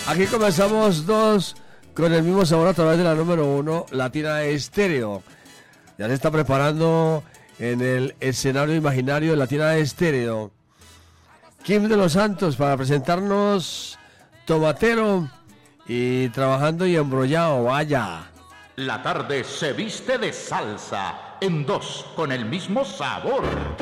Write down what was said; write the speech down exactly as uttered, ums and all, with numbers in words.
Aquí comenzamos dos con el mismo sabor a través de la número uno, Latina Estéreo. Ya se está preparando en el escenario imaginario de Latina Estéreo Kim de los Santos para presentarnos Tomatero y Trabajando y Embrollado. Vaya. La tarde se viste de salsa en dos con el mismo sabor.